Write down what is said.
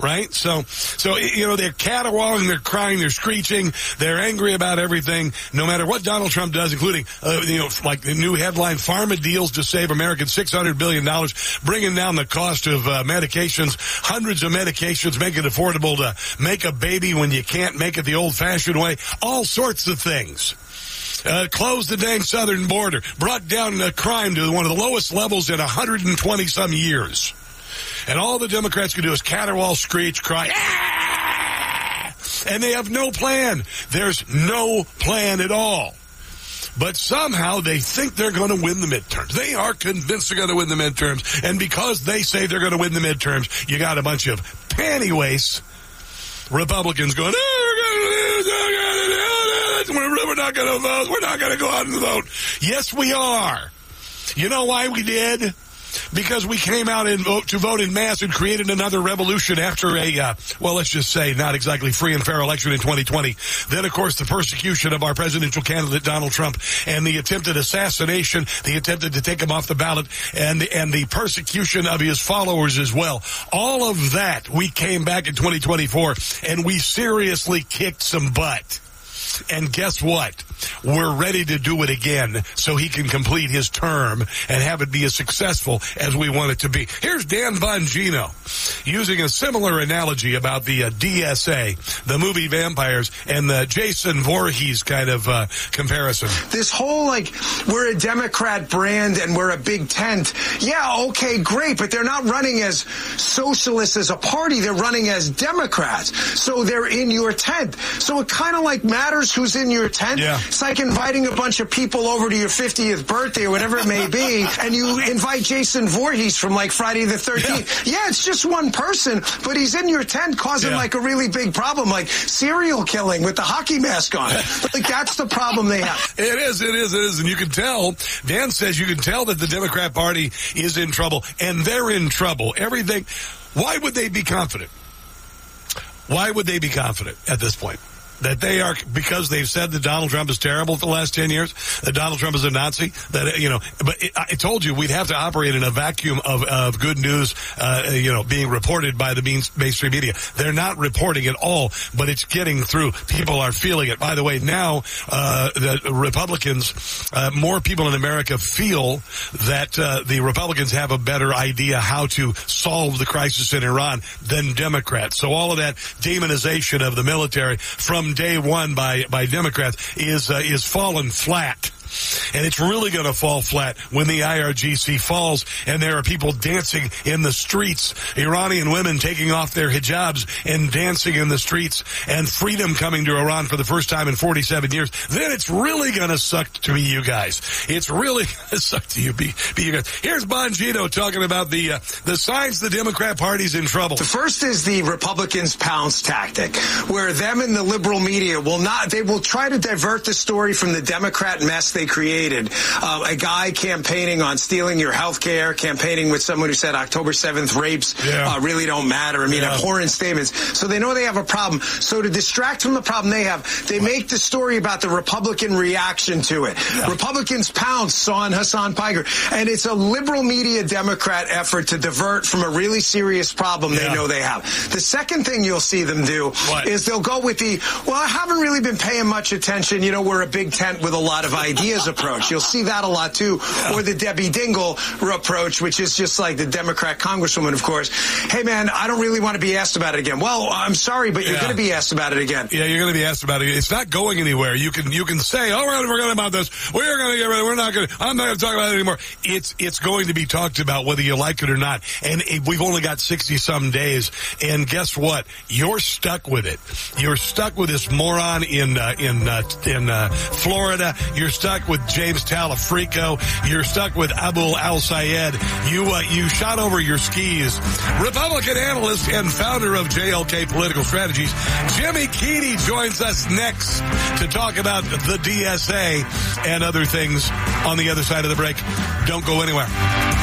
right? So, they're caterwauling, they're crying, they're screeching, they're angry about everything, no matter what Donald Trump does, including, like the new headline, pharma deals to save Americans $600 billion, bringing down the cost of medications, hundreds of medications, make it affordable to make a baby when you can't make it the old-fashioned way, all sorts of things. Closed the dang southern border, brought down crime to one of the lowest levels in 120-some years. And all the Democrats can do is caterwaul, screech, cry, ah! And they have no plan. There's no plan at all. But somehow they think they're going to win the midterms. They are convinced they're going to win the midterms. And because they say they're going to win the midterms, you got a bunch of panty-waste Republicans going, we're not going to vote. We're not going to go out and vote. Yes, we are. You know why we did? Because we came out and vote in mass and created another revolution after let's just say, not exactly free and fair election in 2020. Then, of course, the persecution of our presidential candidate, Donald Trump, and the attempted assassination, the attempted to take him off the ballot, and the persecution of his followers as well. All of that, we came back in 2024, and we seriously kicked some butt. And guess what? We're ready to do it again so he can complete his term and have it be as successful as we want it to be. Here's Dan Bongino using a similar analogy about the DSA, the movie Vampires, and the Jason Voorhees kind of comparison. This whole, we're a Democrat brand and we're a big tent. Yeah, okay, great, but they're not running as socialists as a party. They're running as Democrats. So they're in your tent. So it kind of matters who's in your tent. Yeah. It's like inviting a bunch of people over to your 50th birthday or whatever it may be, and you invite Jason Voorhees from Friday the 13th. Yeah, it's just one person, but he's in your tent causing a really big problem, like serial killing with the hockey mask on. That's the problem they have. It is. And you can tell, Dan says you can tell that the Democrat Party is in trouble, and they're in trouble. Everything. Why would they be confident? Why would they be confident at this point? That they are, because they've said that Donald Trump is terrible for the last 10 years, that Donald Trump is a Nazi, but I told you we'd have to operate in a vacuum of good news, being reported by the mainstream media. They're not reporting at all, but it's getting through. People are feeling it. By the way, now, the Republicans, more people in America feel that, the Republicans have a better idea how to solve the crisis in Iran than Democrats. So all of that demonization of the military from day one by Democrats is fallen flat. And it's really going to fall flat when the IRGC falls and there are people dancing in the streets, Iranian women taking off their hijabs and dancing in the streets, and freedom coming to Iran for the first time in 47 years. Then it's really going to suck to be you guys. It's really going to suck to be you guys. Here's Bongino talking about the signs the Democrat Party's in trouble. The first is the Republicans' pounce tactic, where them and the liberal media will try to divert the story from the Democrat mess they created. A guy campaigning on stealing your health care, campaigning with someone who said October 7th rapes really don't matter. Abhorrent statements. So they know they have a problem. So to distract from the problem they have, they make the story about the Republican reaction to it. Yeah. Republicans pounce on Hassan Piker. And it's a liberal media Democrat effort to divert from a really serious problem they know they have. The second thing you'll see them do is they'll go with I haven't really been paying much attention. We're a big tent with a lot of ideas approach. You'll see that a lot too. Or the Debbie Dingell approach, which is just like the Democrat congresswoman, of course. Hey man, I don't really want to be asked about it again. Well, I'm sorry, but you're going to be asked about it again. Yeah, you're going to be asked about it. It's not going anywhere. You can say, oh, we're going to forget about this. We're going to get rid of it. I'm not going to talk about it anymore. It's going to be talked about whether you like it or not. And we've only got 60-some days. And guess what? You're stuck with it. You're stuck with this moron in Florida. You're stuck with James Talafrico. You're stuck with Abul al-Sayed. You shot over your skis. Republican analyst and founder of JLK Political Strategies, Jimmy Keeney, joins us next to talk about the DSA and other things on the other side of the break. Don't go anywhere.